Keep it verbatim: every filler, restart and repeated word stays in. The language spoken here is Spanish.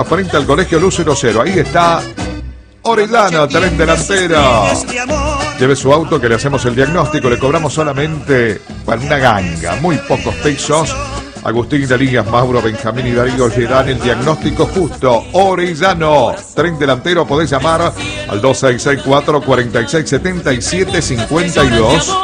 frente al Colegio Lucero Cero. Ahí está Orellana, tren delantero. Lleve su auto que le hacemos el diagnóstico. Le cobramos solamente para una ganga, muy pocos pesos. Agustín de Lías, Mauro, Benjamín y Darío llegarán el diagnóstico justo. Orellano, tren delantero. Podés llamar al dos seis seis cuatro, cuatro seis siete siete, cinco dos.